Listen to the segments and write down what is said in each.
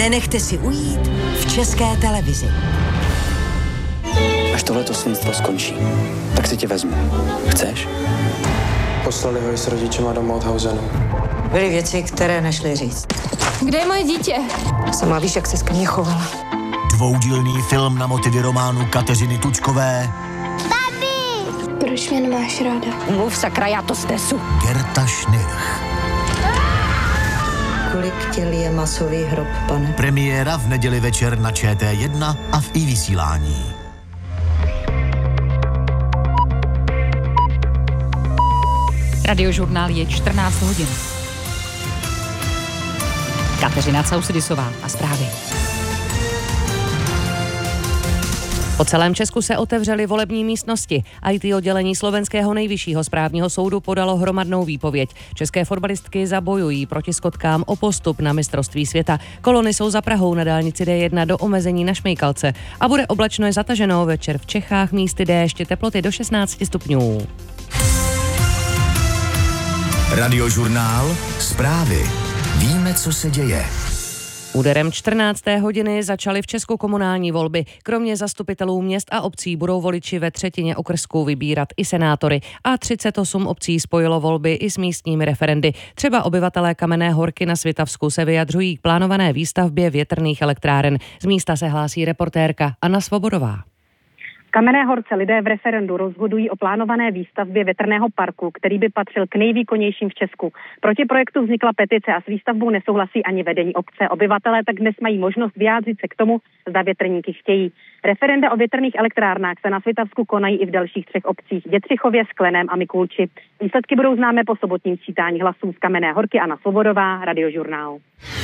nenechte si ujít v České televizi. Až tohleto svinstvo skončí, tak si tě vezmu. Chceš? Poslali ho i s rodičema do Mauthausenu. Byly věci, které nešly říct. Kde je moje dítě? Sama víš, jak se ke mně chovala. Dvoudílný film na motivy románu Kateřiny Tučkové. Papi! Proč mě nemáš ráda? Mluv sakra, já to snesu. Gerta Schnirch. Kolik těl je masový hrob, pane? Premiéra v neděli večer na ČT1 a v iVysílání. Radiožurnál je 14 hodin. Kateřina Causydisová a zprávy. Po celém Česku se otevřely volební místnosti. IT oddělení Slovenského nejvyššího správního soudu podalo hromadnou výpověď. České fotbalistky zabojují proti skotkám o postup na mistrovství světa. Kolony jsou za Prahou na dálnici D1 do omezení na Šmejkalce. A bude oblačno je zataženo, večer v Čechách místy déšť, teploty do 16 stupňů. Radiožurnál, zprávy. Víme, co se děje. Úderem 14. hodiny začaly v Česku komunální volby. Kromě zastupitelů měst a obcí budou voliči ve třetině okrsků vybírat i senátory. A 38 obcí spojilo volby i s místními referendy. Třeba obyvatelé Kamenné Horky na Svitavsku se vyjadřují k plánované výstavbě větrných elektráren. Z místa se hlásí reportérka Anna Svobodová. V Kamenné Horce lidé v referendu rozhodují o plánované výstavbě větrného parku, který by patřil k nejvýkonnějším v Česku. Proti projektu vznikla petice a s výstavbou nesouhlasí ani vedení obce. Obyvatelé tak dnes mají možnost vyjádřit se k tomu, zda větrníky chtějí. Referenda o větrných elektrárnách se na Svitavsku konají i v dalších 3 obcích: Dětřichově, Skleném a Mikulči. Výsledky budou známé po sobotním sčítání hlasů. Z Kamenné Horky Anna Svobodová, Radiožurnál.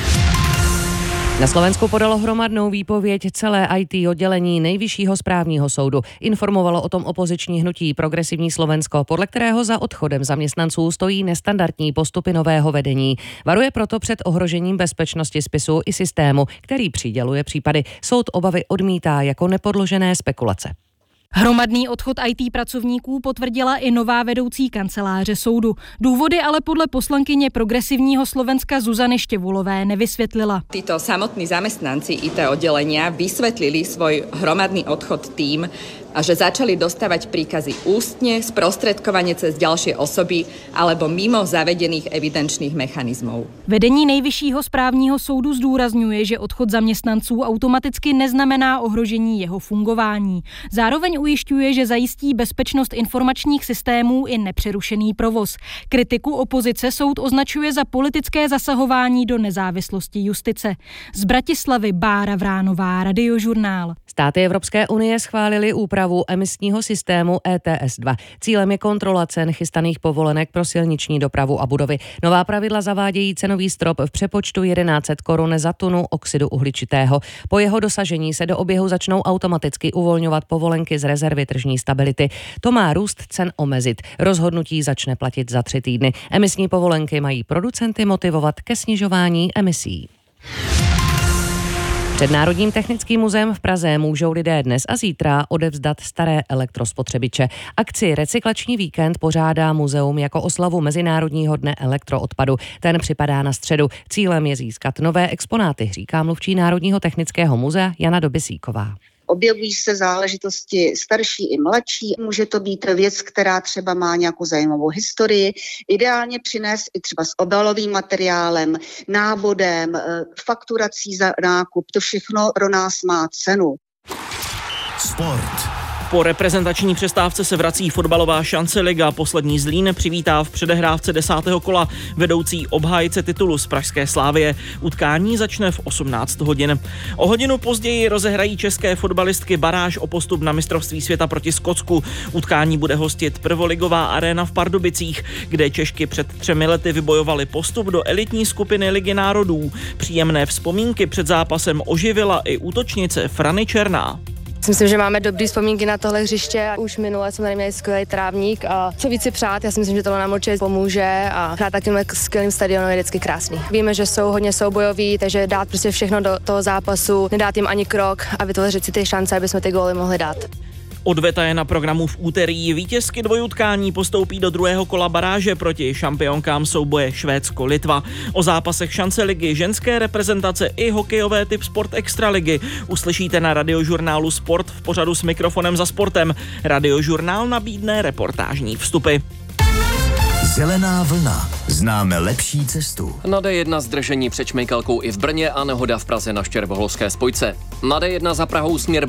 Na Slovensku podalo hromadnou výpověď celé IT oddělení Nejvyššího správního soudu. Informovalo o tom opoziční hnutí Progresivní Slovensko, podle kterého za odchodem zaměstnanců stojí nestandardní postupy nového vedení. Varuje proto před ohrožením bezpečnosti spisu i systému, který přiděluje případy. Soud obavy odmítá jako nepodložené spekulace. Hromadný odchod IT pracovníků potvrdila i nová vedoucí kanceláře soudu. Důvody ale podle poslankyně Progresivního Slovenska Zuzany Števulové nevysvětlila. Títo samotní zamestnanci IT oddelenia vysvetlili svoj hromadný odchod tým, že začali dostávať príkazy ústne, sprostredkovane cez ďalšie osoby alebo mimo zavedených evidenčných mechanizmov. Vedení Nejvyššího správního soudu zdůrazňuje, že odchod zaměstnanců automaticky neznamená ohrožení jeho fungování. Zároveň ujišťuje, že zajistí bezpečnost informačních systémů i nepřerušený provoz. Kritiku opozice soud označuje za politické zasahování do nezávislosti justice. Z Bratislavy Bára Vránová, Radiožurnál. Státy Evropské unie schválily úpravu emisního systému ETS2. Cílem je kontrola cen chystaných povolenek pro silniční dopravu a budovy. Nová pravidla zavádějí cenový strop v přepočtu 1100 korun za tunu oxidu uhličitého. Po jeho dosažení se do oběhu začnou automaticky uvolňovat povolenky z rezervy tržní stability. To má růst cen omezit. Rozhodnutí začne platit za 3 týdny. Emisní povolenky mají producenty motivovat ke snižování emisí. Před Národním technickým muzeem v Praze můžou lidé dnes a zítra odevzdat staré elektrospotřebiče. Akci Recyklační víkend pořádá muzeum jako oslavu Mezinárodního dne elektroodpadu. Ten připadá na středu. Cílem je získat nové exponáty, říká mluvčí Národního technického muzea Jana Dobesíková. Objevují se záležitosti starší i mladší. Může to být věc, která třeba má nějakou zajímavou historii. Ideálně přinést i třeba s obalovým materiálem, nábodem, fakturací za nákup. To všechno pro nás má cenu. Sport. Po reprezentační přestávce se vrací fotbalová šance liga. Poslední Zlín přivítá v předehrávce 10. kola vedoucí obhájce titulu z pražské Slavie. Utkání začne v 18 hodin. O hodinu později rozehrají české fotbalistky baráž o postup na mistrovství světa proti Skotsku. Utkání bude hostit prvoligová aréna v Pardubicích, kde Češky před 3 lety vybojovaly postup do elitní skupiny Ligy národů. Příjemné vzpomínky před zápasem oživila i útočnice Frany Černá. Myslím, že máme dobré vzpomínky na tohle hřiště. Už minule jsme tady měli skvělý trávník a co víc si přát, já si myslím, že tohle nám určitě pomůže a hrát takovým skvělým stadionu je vždycky krásný. Víme, že jsou hodně soubojoví, takže dát prostě všechno do toho zápasu, nedát jim ani krok a vytvořit si ty šance, aby jsme ty góly mohli dát. Odveta je na programu v úterý. Vítězky dvojutkání postoupí do druhého kola baráže proti šampionkám souboje Švédsko-Litva. O zápasech šance ligy, ženské reprezentace i hokejové typ Sport Extraligy uslyšíte na Radiožurnálu Sport v pořadu S mikrofonem za sportem. Radiožurnál nabídne reportážní vstupy. Zelená vlna. Známe lepší cestu. Na D1 zdržení před Šmejkalkou i v Brně a nehoda v Praze na Štěrboholské spojce. Na D1 za Prahou směr